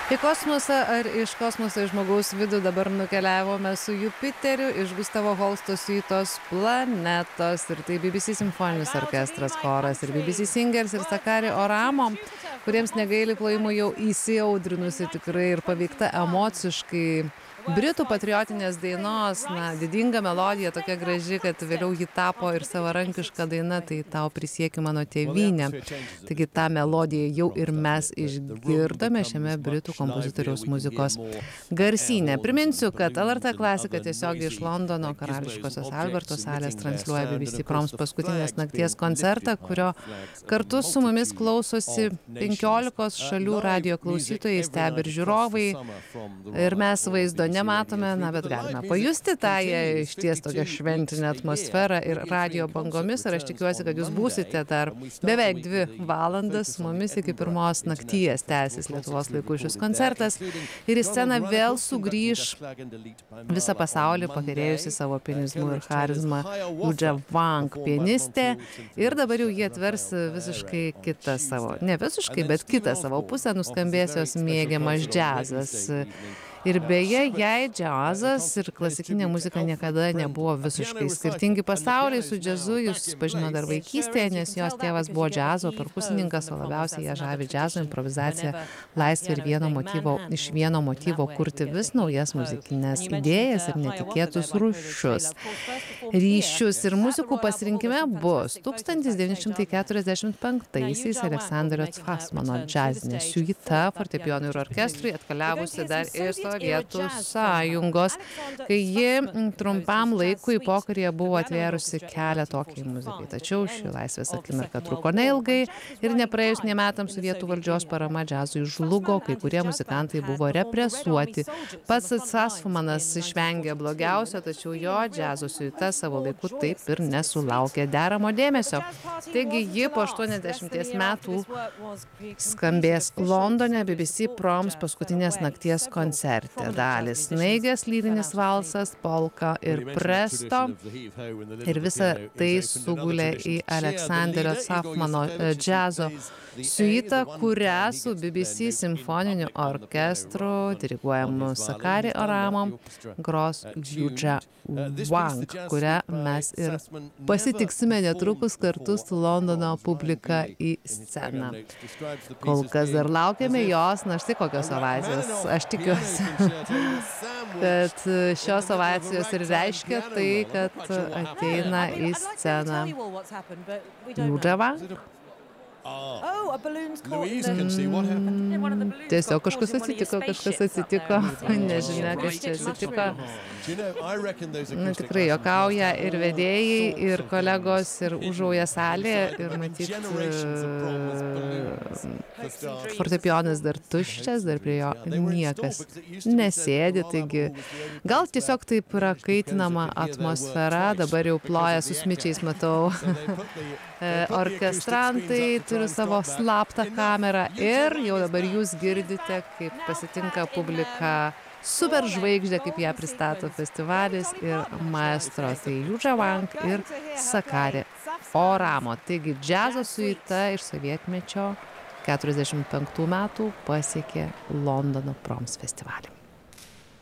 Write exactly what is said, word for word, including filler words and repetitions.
Į kosmosą ar iš kosmoso į žmogaus vidų dabar nukeliavome su Jupiteriu iš Gustavo Holsto siuitos Planetos. Ir tai B B C simfoninis orkestras choras ir B B C Singers ir Sakari Oramo, kuriems negaili plojimų, jau įsiaudrinusi tikrai ir paveikta emociškai britų patriotinės dainos, na, didinga melodija, tokia graži, kad vėliau ji tapo ir savarankiška daina, tai tau prisiekiu mano tėvynė. Taigi tą melodiją jau ir mes išgirdome šiame britų kompozitoriaus muzikos garsyne. Priminsiu, kad L R T klasika tiesiogiai iš Londono Karališkosios Alberto salės transliuoja B B C Proms paskutinės nakties koncertą, kurio kartu su mumis klausosi penkiolikos šalių radijo klausytojai, stebi ir žiūrovai. Ir mes vaizdo nematome, na, bet galime pajusti tą išties tokią šventinę atmosferą ir radijo bangomis. Ir aš tikiuosi, kad jūs būsite dar beveik dvi valandas su mumis iki pirmos nakties tęsis Lietuvos laikų šis koncertas. Ir į sceną vėl sugrįž visą pasaulį pakerėjusi savo pianizmu ir charizma Yuja Wang pianistė. Ir dabar jau jie atvers visiškai kitą savo, ne visiškai, bet kitą savo pusę, nuskambės jos mėgiamas džiazas. Ir beje, jei džiazas ir klasikinė muzika niekada nebuvo visiškai skirtingi pasauliai, su džiazu jis susipažino dar vaikystėje, nes jos tėvas buvo džiazo perkusininkas, o labiausiai ją žavi džiazo improvizacija, laisvė ir vieno motyvo, iš vieno motyvo kurti vis naujas muzikinės idėjas ir netikėtus rūšius. Ryšius ir muzikų pasirinkime bus tūkstantis devyni šimtai keturiasdešimt penktaisiais Aleksandro Cfasmano džiazinė siuita fortepijonui ir orkestrui, atkeliavusi dar iš Sovietų sąjungos, kai ji trumpam laikui pokaryje buvo atvėrusi kelią tokiai muzikai. Tačiau ši laisvės akimirka truko neilgai ir nepraėjus nė metams sovietų valdžios parama džiazui žlugo, kai kurie muzikantai buvo represuoti. Pats Cfasmanas išvengė blogiausio, tačiau jo džiazo siuita savo laiku taip ir nesulaukė deramo dėmesio. Taigi ji po aštuoniasdešimties metų skambės Londone B B C Proms paskutinės nakties koncerte. Dalis snaigės, lyrinis valsas, polka ir presto. Ir visa tai sugulė į Aleksandro Cfasmano džiazo siuitą, kurią su B B C simfoniniu orkestru diriguojamu Sakari Oramo gros Yuja Wang, kurią mes ir pasitiksime netrukus kartu su Londono publika į sceną. Kol kas dar laukiame jos, na štai kokios ovacijos. Aš tikiuosi, kad šios ovacijos ir reiškia tai, kad ateina į sceną Yuja Wang. Tiesiog kažkas atsitiko, kažkas atsitiko, nežinia, kas čia atsitiko. Na, tikrai juokauja ir vedėjai, ir kolegos, ir užauja salė, ir matyt, fortepijonas dar tuščias, dar prie jo niekas nesėdi, taigi gal tiesiog taip yra kaitinama atmosfera, dabar jau ploja su smičiais, matau, orkestrantai turi savo slaptą kamerą ir jau dabar jūs girdite, kaip pasitinka publika superžvaigždė, kaip ją pristato festivalis ir maestro, tai Yuja Wang ir Sakari Oramo. Taigi džiazo siuita iš sovietmečio keturiasdešimt penktų metų pasiekė Londono Proms festivalį.